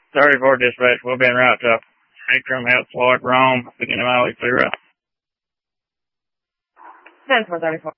34 dispatch, we'll be en route to Atrium Health, Floyd, Rome, beginning mile 0. 10-434.